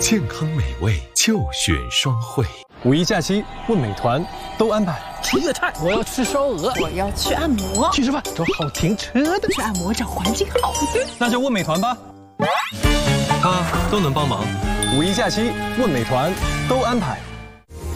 健康美味就选双汇。 五一假期问美团都安排。 吃粤菜，我要吃烧鹅， 我要去按摩， 去吃饭找好停车的， 去按摩找环境好的， 那就问美团吧，他都能帮忙。五一假期问美团都安排。